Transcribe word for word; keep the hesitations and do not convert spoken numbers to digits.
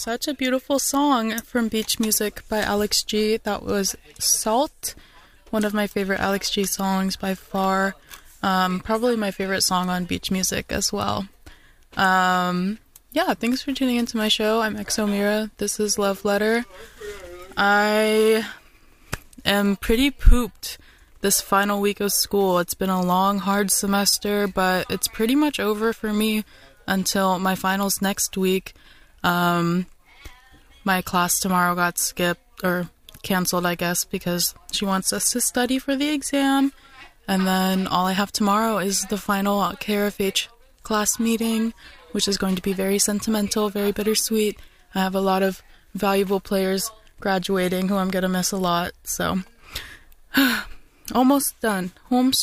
Such a beautiful song from Beach Music by Alex G. That was Salt, one of my favorite Alex G songs by far. Um, probably my favorite song on Beach Music as well. Um, yeah, thanks for tuning into my show. I'm Exo Mira. This is Love Letter. I am pretty pooped this final week of school. It's been a long, hard semester, but it's pretty much over for me until my finals next week. Um, my class tomorrow got skipped, or canceled, I guess, because she wants us to study for the exam. And then all I have tomorrow is the final K R F H class meeting, which is going to be very sentimental, very bittersweet. I have a lot of valuable players graduating who I'm going to miss a lot, so almost done. Home